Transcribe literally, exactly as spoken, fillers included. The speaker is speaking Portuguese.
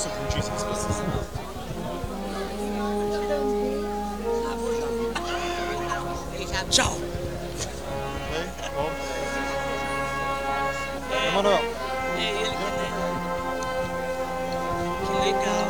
Nossa, muitíssimas pessoas. Tchau. Bem, bom. Emanuel. É ele que tem. Que legal.